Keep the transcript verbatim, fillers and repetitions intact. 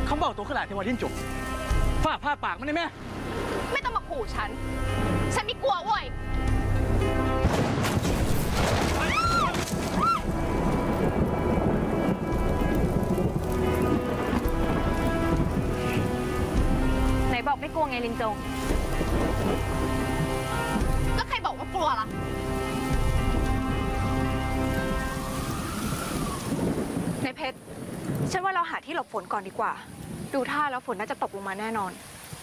เขาบอกตัวขนาดเทวทินจุกฝ้าผ้าปากมันได้ไหมไม่ต้องมาขู่ฉันฉันไม่กลัวเว้ยไหนบอกไม่กลัวไงลินจงแล้วใครบอกว่ากลัวล่ะในเพชรฉันว่าเราหาที่หลบฝนก่อนดีกว่าดูท่าแล้วฝนน่าจะตกลงมาแน่นอน